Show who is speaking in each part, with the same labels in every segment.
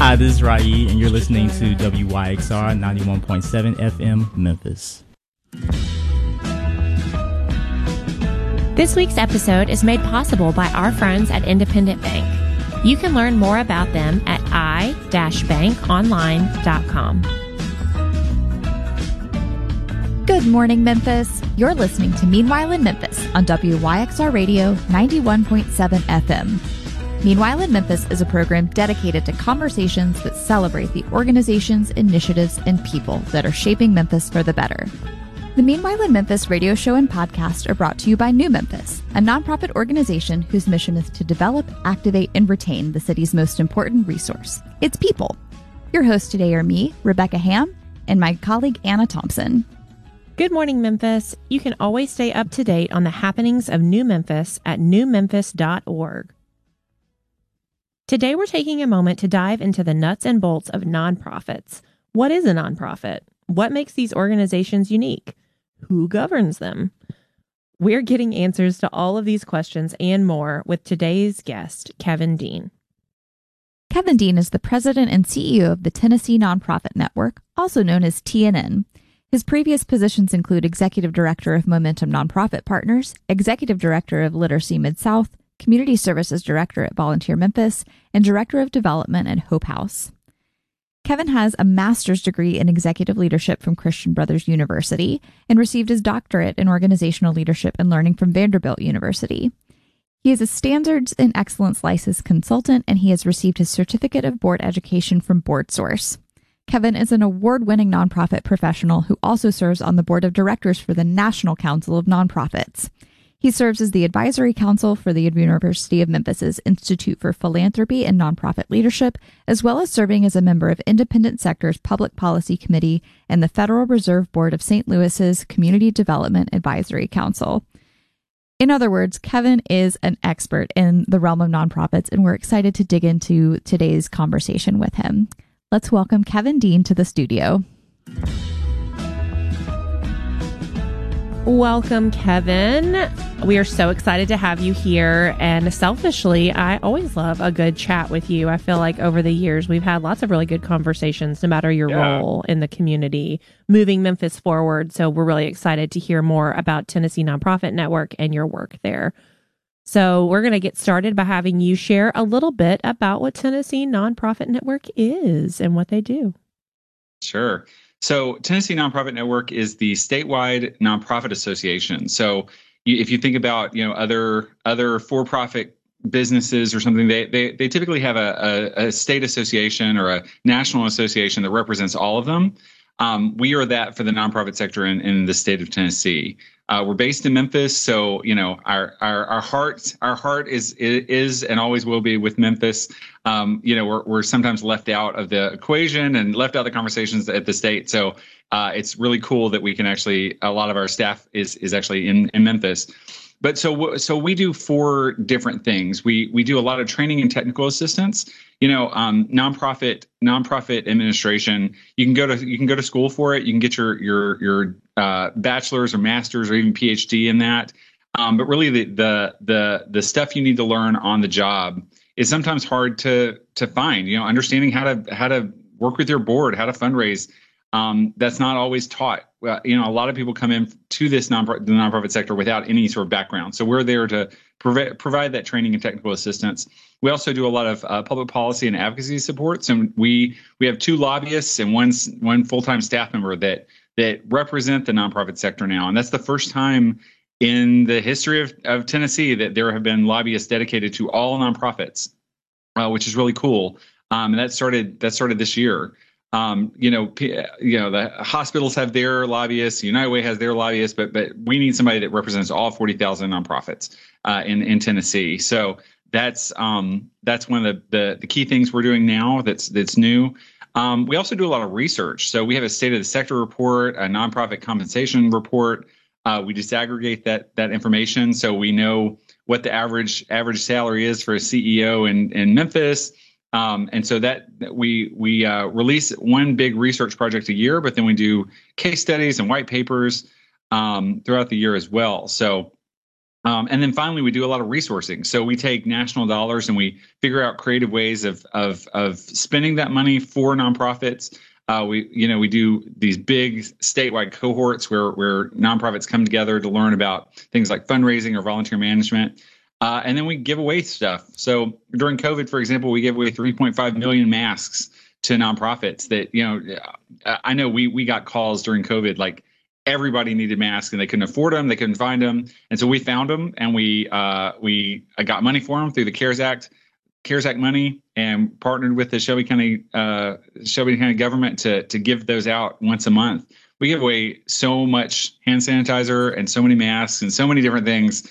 Speaker 1: Hi, this is Rai, and you're listening to WYXR 91.7 FM, Memphis.
Speaker 2: This week's episode is made possible by our friends at Independent Bank. You can learn more about them at i-bankonline.com.
Speaker 3: Good morning, Memphis. You're listening to Meanwhile in Memphis on WYXR Radio 91.7 FM. Meanwhile in Memphis is a program dedicated to conversations that celebrate the organizations, initiatives, and people that are shaping Memphis for the better. The Meanwhile in Memphis radio show and podcast are brought to you by New Memphis, a nonprofit organization whose mission is to develop, activate, and retain the city's most important resource, its people. Your hosts today are me, Rebecca Ham, and my colleague Anna Thompson.
Speaker 2: Good morning, Memphis. You can always stay up to date on the happenings of New Memphis at newmemphis.org. Today, we're taking a moment to dive into the nuts and bolts of nonprofits. What is a nonprofit? What makes these organizations unique? Who governs them? We're getting answers to all of these questions and more with today's guest, Kevin Dean.
Speaker 3: Kevin Dean is the president and CEO of the Tennessee Nonprofit Network, also known as TNN. His previous positions include Executive Director of Momentum Nonprofit Partners, Executive Director of Literacy Mid-South, Community Services Director at Volunteer Memphis, and Director of Development at Hope House. Kevin has a master's degree in executive leadership from Christian Brothers University and received his doctorate in organizational leadership and learning from Vanderbilt University. He is a Standards and Excellence licensed consultant, and he has received his certificate of board education from BoardSource. Kevin is an award-winning nonprofit professional who also serves on the board of directors for the National Council of Nonprofits. He serves as the advisory council for the University of Memphis's Institute for Philanthropy and Nonprofit Leadership, as well as serving as a member of Independent Sector's Public Policy Committee and the Federal Reserve Board of St. Louis's Community Development Advisory Council. In other words, Kevin is an expert in the realm of nonprofits, and we're excited to dig into today's conversation with him. Let's welcome Kevin Dean to the studio.
Speaker 2: Welcome, Kevin. We are so excited to have you here. And selfishly, I always love a good chat with you. I feel like over the years, we've had lots of really good conversations, no matter your role in the community, moving Memphis forward. So we're really excited to hear more about Tennessee Nonprofit Network and your work there. So we're going to get started by having you share a little bit about what Tennessee Nonprofit Network is and what they do.
Speaker 4: Sure. So Tennessee Nonprofit Network is the statewide nonprofit association. So if you think about, other for-profit businesses or something, they typically have a state association or a national association that represents all of them. We are that for the nonprofit sector in the state of Tennessee. We're based in Memphis, so our heart is and always will be with Memphis. We're sometimes left out of the equation and left out of the conversations at the state. So it's really cool that we can actually, a lot of our staff is actually in Memphis. But so we do four different things. We do a lot of training and technical assistance. Nonprofit administration. You can go to school for it. You can get your bachelor's or master's or even PhD in that. But really the stuff you need to learn on the job is sometimes hard to find. Understanding how to work with your board, how to fundraise. That's not always taught. Well, a lot of people come in to the nonprofit sector without any sort of background. So we're there to provide that training and technical assistance. We also do a lot of public policy and advocacy support. So we have two lobbyists and one full-time staff member that represent the nonprofit sector now. And that's the first time in the history of Tennessee that there have been lobbyists dedicated to all nonprofits, which is really cool. And that started this year. The hospitals have their lobbyists, United Way has their lobbyists, but we need somebody that represents all 40,000 nonprofits in Tennessee. So that's one of the key things we're doing now that's new. We also do a lot of research. So we have a state of the sector report, a nonprofit compensation report. We disaggregate that information so we know what the average salary is for a CEO in Memphis. And so that we release one big research project a year, but then we do case studies and white papers throughout the year as well. So And then finally, we do a lot of resourcing. So we take national dollars and we figure out creative ways of spending that money for nonprofits. We do these big statewide cohorts where nonprofits come together to learn about things like fundraising or volunteer management. And then we give away stuff. So during COVID, for example, we gave away 3.5 million masks to nonprofits that, I know we got calls during COVID, like everybody needed masks and they couldn't afford them. They couldn't find them. And so we found them and we got money for them through the CARES Act money, and partnered with the Shelby County government to give those out once a month. We give away so much hand sanitizer and so many masks and so many different things.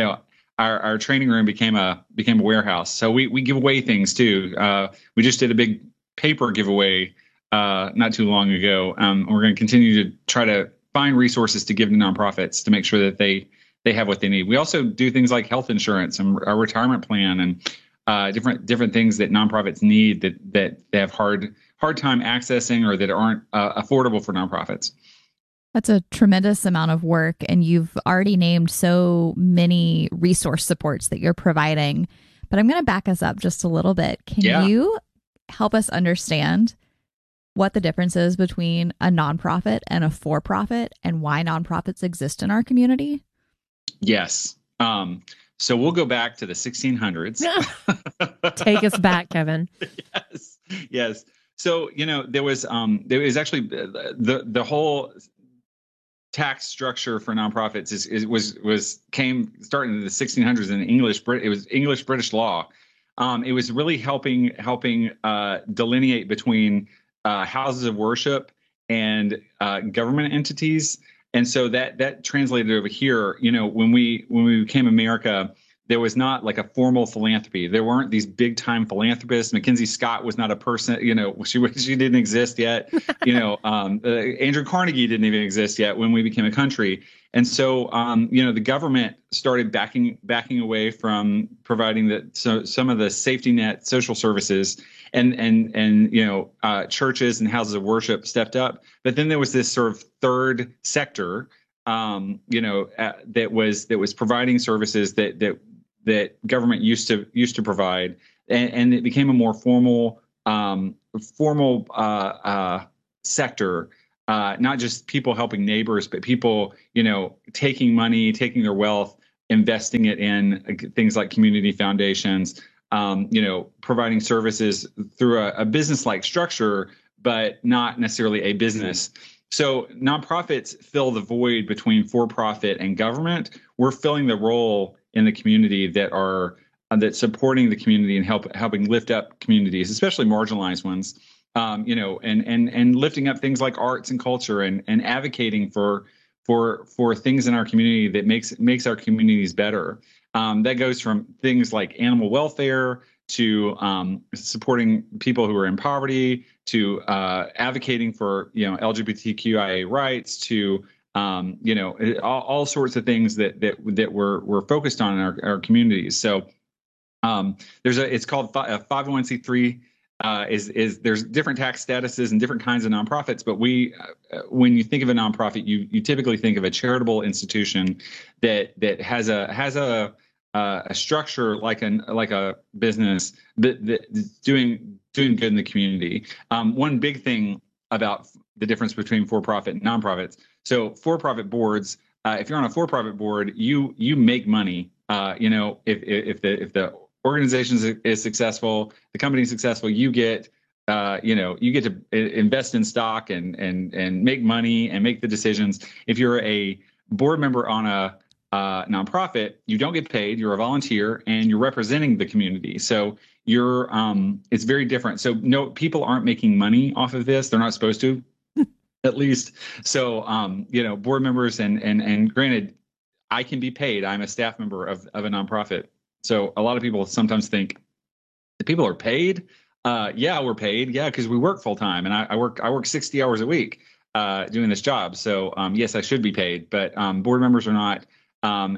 Speaker 4: Our training room became a warehouse. So we give away things too. We just did a big paper giveaway not too long ago. We're going to continue to try to find resources to give to nonprofits to make sure that they have what they need. We also do things like health insurance and our retirement plan and different things that nonprofits need that they have hard time accessing or that aren't affordable for nonprofits.
Speaker 3: That's a tremendous amount of work, and you've already named so many resource supports that you're providing. But I'm going to back us up just a little bit. Can you help us understand what the difference is between a nonprofit and a for-profit and why nonprofits exist in our community?
Speaker 4: Yes. So we'll go back to the 1600s.
Speaker 2: Take us back, Kevin.
Speaker 4: Yes. So, there was actually the whole tax structure for nonprofits came starting in the 1600s in it was English British law. It was really helping delineate between houses of worship and government entities. And so that translated over here, when we became America, there was not like a formal philanthropy. There weren't these big time philanthropists. Mackenzie Scott was not a person, she didn't exist yet. Andrew Carnegie didn't even exist yet when we became a country. And so, the government started backing away from providing some of the safety net social services, and churches and houses of worship stepped up. But then there was this sort of third sector, that was providing services that government used to provide, and it became a more formal sector. Not just people helping neighbors, but people, taking money, taking their wealth, investing it in things like community foundations, providing services through a business-like structure, but not necessarily a business. So nonprofits fill the void between for-profit and government. We're filling the role in the community that's supporting the community and helping lift up communities, especially marginalized ones. And lifting up things like arts and culture and advocating for things in our community that makes our communities better. That goes from things like animal welfare to supporting people who are in poverty, to advocating for LGBTQIA rights, to all sorts of things that we're focused on in our communities. So it's called a 501c3. There's different tax statuses and different kinds of nonprofits, but when you think of a nonprofit, you typically think of a charitable institution that has a structure like a business that's doing good in the community. One big thing about the difference between for-profit and nonprofits. So for-profit boards, if you're on a for-profit board, you make money. If the organization is successful, the company is successful, you get to invest in stock and make money and make the decisions. If you're a board member on a nonprofit, you don't get paid. You're a volunteer and you're representing the community. So it's very different. So no, people aren't making money off of this. They're not supposed to, at least. So board members and granted, I can be paid. I'm a staff member of a nonprofit. So a lot of people sometimes think that people are paid. Yeah, we're paid. Yeah, because we work full time, and I work 60 hours a week doing this job. So yes, I should be paid, but board members are not. And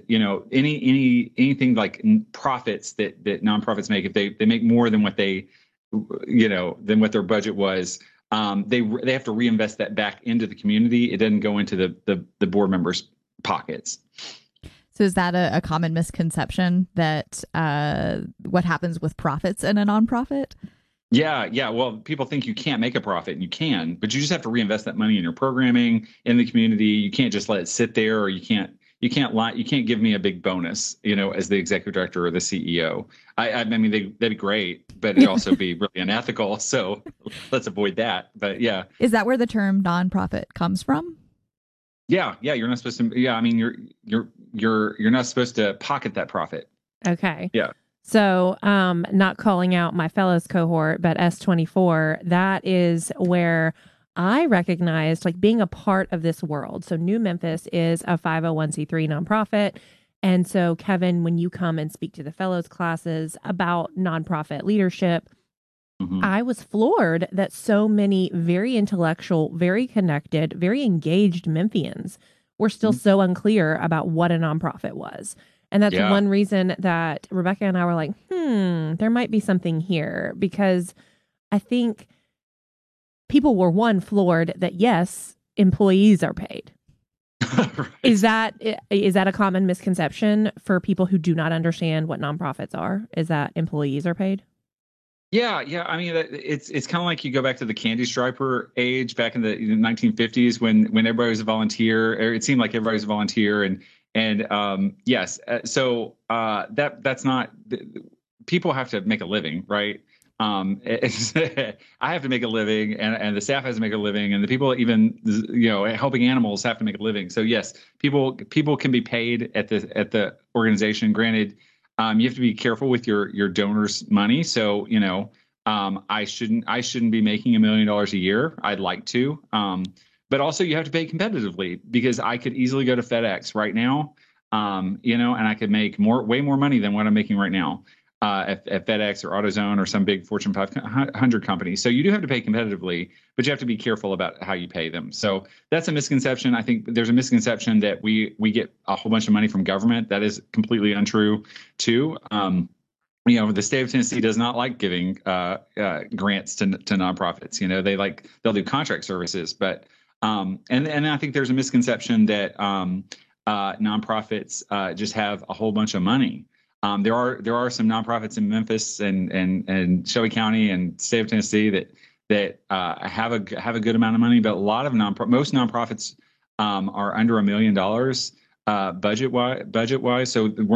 Speaker 4: anything like profits that nonprofits make, if they make more than what than what their budget was, they have to reinvest that back into the community. It doesn't go into the board members' pockets.
Speaker 3: So is that a common misconception that what happens with profits in a nonprofit?
Speaker 4: Yeah. Well, people think you can't make a profit, and you can, but you just have to reinvest that money in your programming, in the community. You can't just let it sit there, or you can't give me a big bonus, as the executive director or the CEO. I mean, that'd be great, but it'd also be really unethical. So let's avoid that. But yeah.
Speaker 3: Is that where the term nonprofit comes from?
Speaker 4: Yeah. You're not supposed to. Yeah. I mean, you're not supposed to pocket that profit.
Speaker 2: Okay.
Speaker 4: Yeah.
Speaker 2: So, not calling out my fellows cohort, but S24, that is where I recognized like being a part of this world. So New Memphis is a 501c3 nonprofit. And so, Kevin, when you come and speak to the fellows classes about nonprofit leadership, I was floored that so many very intellectual, very connected, very engaged Memphians were still so unclear about what a nonprofit was. And that's one reason that Rebecca and I were like, there might be something here, because I think people were floored that yes, employees are paid. Right. Is that a common misconception for people who do not understand what nonprofits are? Is that employees are paid?
Speaker 4: Yeah. I mean, it's kind of like you go back to the candy striper age back in the 1950s when everybody was a volunteer, or it seemed like everybody was a volunteer, and yes, so that's not. People have to make a living, right? I have to make a living, and the staff has to make a living, and the people even helping animals have to make a living. So yes, people can be paid at the organization. Granted, you have to be careful with your donors' money. So I shouldn't be making $1 million a year. I'd like to, but also you have to pay competitively, because I could easily go to FedEx right now, and I could make way more money than what I'm making right now. At FedEx or AutoZone or some big Fortune 500 company. So you do have to pay competitively, but you have to be careful about how you pay them. So that's a misconception. I think there's a misconception that we get a whole bunch of money from government. That is completely untrue too. The state of Tennessee does not like giving grants to nonprofits. They'll do contract services, but and I think there's a misconception that nonprofits just have a whole bunch of money. There are some nonprofits in Memphis and Shelby County and state of Tennessee that have a good amount of money, but a lot of most nonprofits are under $1 million budget wise. So we're